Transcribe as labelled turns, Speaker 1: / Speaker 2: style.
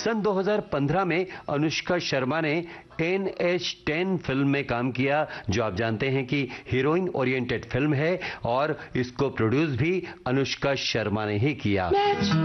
Speaker 1: सन 2015 में अनुष्का शर्मा ने NH10 film में काम किया, जो आप जानते हैं कि हीरोइन ओरिएंटेड फिल्म है और इसको प्रोड्यूस भी अनुष्का शर्मा ने ही किया।